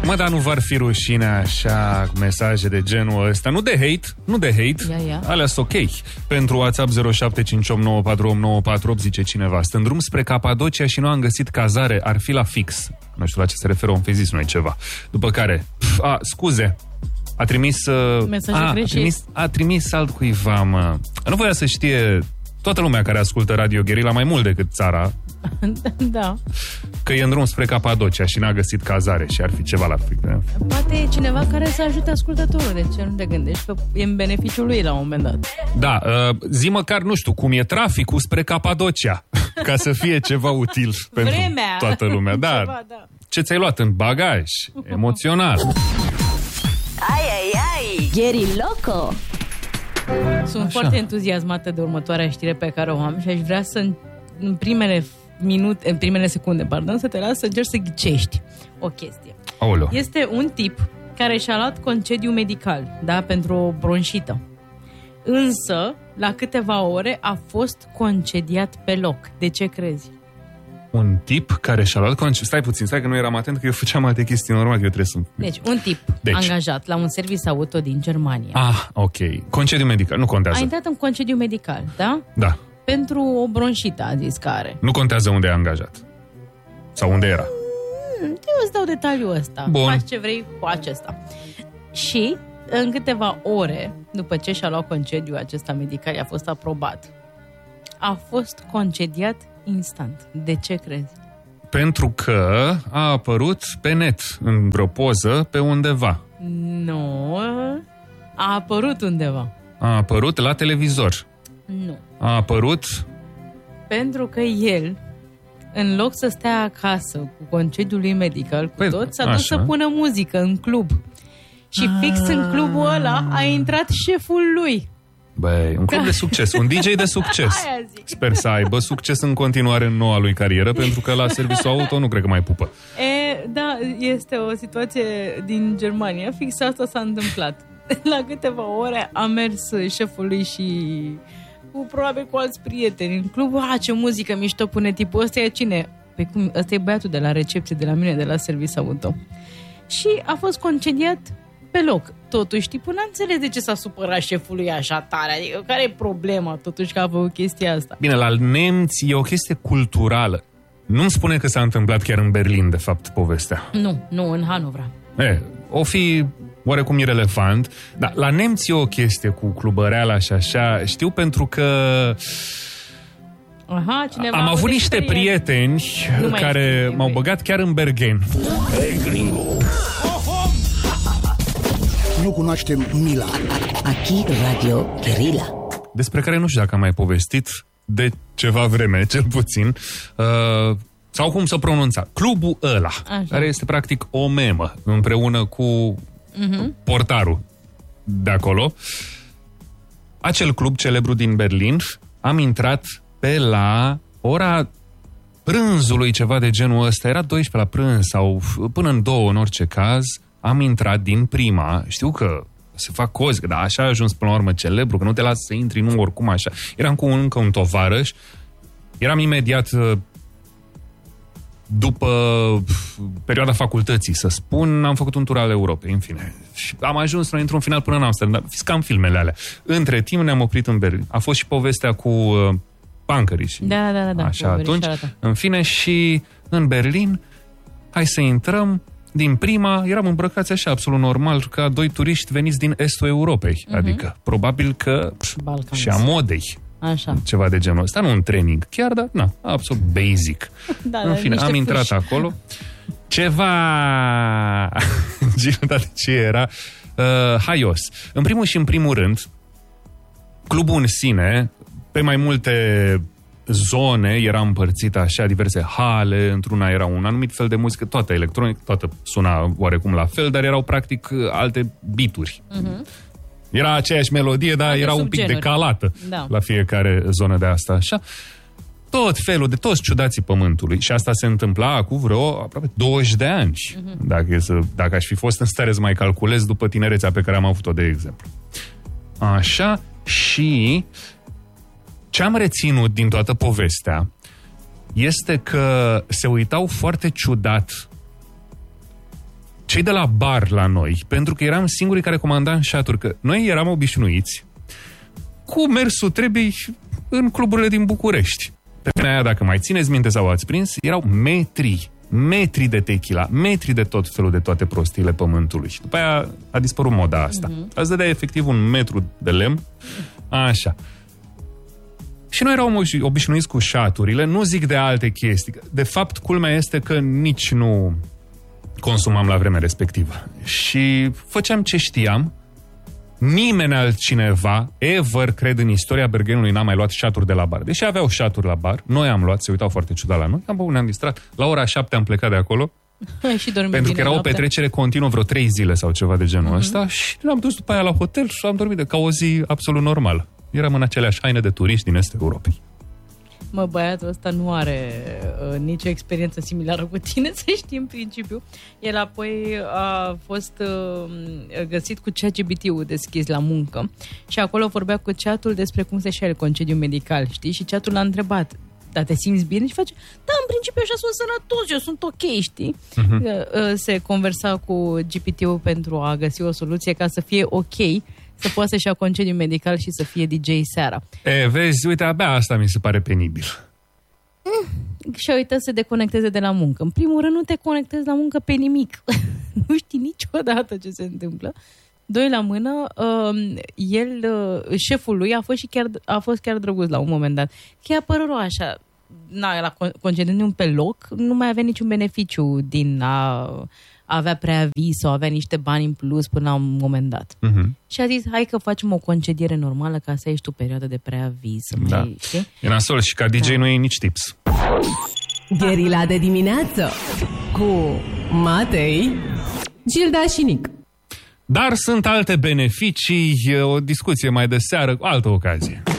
Mă, dar nu v-ar fi rușine așa mesaje de genul ăsta? Nu de hate, Ia. alea sunt ok. Pentru WhatsApp 0758948948 zice cineva: sunt drum spre Capadocia și nu am găsit cazare, ar fi la fix. Nu știu la ce se referă, om fi zis noi ceva. După care, scuze, a trimis... a trimis altcuiva, mă. Nu voia să știe toată lumea care ascultă Radio Guerilla mai mult decât țara. Da. Că e în drum spre Capadocia și n-a găsit cazare și ar fi ceva la frică. Poate e cineva care să ajute ascultătorul. De ce nu te gândești că e în beneficiul lui la un moment dat? Da, zi măcar, nu știu, cum e traficul spre Capadocia, ca să fie ceva util pentru toată lumea. Da. Ceva, da. Ce ți-ai luat în bagaj? Emoțional. Ai, Gheriloco. Sunt foarte entuziasmată de următoarea știre pe care o am și aș vrea să în primele secunde, să te las să încerci să ghicești o chestie. Aoleu. Este un tip care și-a luat concediu medical, da, pentru o bronșită. Însă, la câteva ore a fost concediat pe loc. De ce crezi? Un tip care și-a luat concediu... Stai că nu eram atent, că eu făceam alte chestii, normal că eu trebuie să... Deci, un tip angajat la un serviciu auto din Germania. Ah, ok. Concediu medical, nu contează. A intrat în concediu medical, da? Da. Pentru o bronșită, a zis că are. Nu contează unde e angajat. Sau unde era. Eu îți dau detaliul ăsta. Bun. Faci ce vrei cu acesta. Și în câteva ore, după ce și-a luat concediu acesta medical, a fost aprobat, a fost concediat instant. De ce crezi? Pentru că a apărut pe net, în vreo poză, pe undeva. Nu. A apărut undeva. A apărut la televizor. Nu. A apărut... Pentru că el, în loc să stea acasă cu concediul lui medical, cu tot, s-a dus să pună muzică în club. Și fix în clubul ăla a intrat șeful lui. Băi, un club de succes, un DJ de succes. Sper să aibă succes în continuare în noua lui carieră, pentru că la serviciu auto nu cred că mai pupă. Da, este o situație din Germania. Fix asta s-a întâmplat. La câteva ore a mers șeful lui și probabil cu alți prieteni în club. Ce muzică mișto pune tipul ăsta. E cine? Păi cum? Ăsta e băiatul de la recepție de la mine, de la serviciu auto. Și a fost concediat pe loc. Totuși, tipul n-a înțeles de ce s-a supărat șefului așa tare. Adică, care e problema totuși că a făcut chestia asta? Bine, la nemți e o chestie culturală. Nu-mi spune că s-a întâmplat chiar în Berlin, de fapt, povestea. Nu, în Hanovra. O fi oarecum irelevant, dar la nemți e o chestie cu clubăreala și așa. Știu pentru că am avut niște prieteni care m-au băgat chiar în Bergen. Hey, gringo! Nu cunoaștem Mila. Aquí Radio Guerilla. Despre care nu știu dacă am mai povestit de ceva vreme, cel puțin. Sau cum să pronunța. Clubul ăla, care este practic o memă, împreună cu portarul de acolo. Acel club celebru din Berlin, am intrat pe la ora prânzului, ceva de genul ăsta. Era 12 la prânz sau până în 2 în orice caz. Am intrat din prima, știu că se fac cozi, dar așa a ajuns până la urmă celebru, că nu te lasă să intri, nu oricum așa. Eram cu încă un tovarăș, eram imediat după perioada facultății, să spun, am făcut un tur al Europei, în fine. Și am ajuns noi într-un final până în Amsterdam, cam filmele alea. Între timp ne-am oprit în Berlin. A fost și povestea cu punkerii. Da. Așa atunci, în fine, și în Berlin, hai să intrăm. Din prima, eram îmbrăcați așa, absolut normal, ca 2 turiști veniți din estul Europei. Adică, probabil că și a modei. Așa. Ceva de genul ăsta. Nu un training chiar, dar absolut basic. În fine, am intrat acolo. Ceva... de ce era? Haios. În primul și în primul rând, clubul în sine, pe mai multe zone, era împărțit așa, diverse hale, într-una era un anumit fel de muzică, toată electronică, toată suna oarecum la fel, dar erau practic alte beaturi. Era aceeași melodie, dar era un pic decalată la fiecare zonă de asta, așa. Tot felul de toți ciudații pământului. Și asta se întâmpla acum vreo aproape 20 de ani. Dacă aș fi fost în stare să mai calculez după tinerețea pe care am avut-o, de exemplu. Așa, și ce am reținut din toată povestea este că se uitau foarte ciudat cei de la bar la noi, pentru că eram singurii care comandam șaturi, că noi eram obișnuiți cu mersul trebuie în cluburile din București. Pe vremea aia, dacă mai țineți minte sau ați prins, erau metri de tequila, metri de tot felul de toate prostiile pământului. Și după aia a dispărut moda asta. Ați dădea efectiv 1 metru de lemn, așa. Și noi eram obișnuiți cu șaturile, nu zic de alte chestii. De fapt, culmea este că nici nu consumam la vremea respectivă. Și făceam ce știam. Nimeni altcineva, ever, cred, în istoria Bergenului n-a mai luat șaturi de la bar. Deși aveau șaturi la bar, noi am luat, se uitau foarte ciudat la noi, am băut, ne-am distrat. La ora 7 am plecat de acolo, și pentru că era o petrecere continuă, vreo 3 zile sau ceva de genul ăsta, și ne-am dus după aia la hotel și am dormit ca o zi absolut normală. Eram în aceleași haine de turiști din estul Europei. Mă, băiatul ăsta nu are nicio experiență similară cu tine, să știi, în principiu. El apoi a fost găsit cu ChatGPT-ul deschis la muncă și acolo vorbea cu chatul despre cum se-și ia el concediu medical, știi? Și chatul l-a întrebat: da, te simți bine? Și face: da, în principiu așa sunt sănătos, eu sunt ok, știi? Se conversa cu GPT-ul pentru a găsi o soluție ca să fie ok, să poată să-și ia concediu medical și să fie DJ seara. Vezi, uite, abia asta mi se pare penibil. Și a uitat să se deconecteze de la muncă. În primul rând, nu te conectezi la muncă pe nimic. Nu știi niciodată ce se întâmplă. 2 la mână, șeful lui a fost chiar drăguț la un moment dat. Chiar părul așa, la concediu pe loc, nu mai avea niciun beneficiu din a avea preaviz sau avea niște bani în plus până la un moment dat. Și a zis: hai că facem o concediere normală ca să ai și tu perioadă de preaviz. E nasol și ca DJ nu e nici tips. Gherila de dimineață cu Matei, Gilda și Nic. Dar sunt alte beneficii, o discuție mai de seară, cu altă ocazie.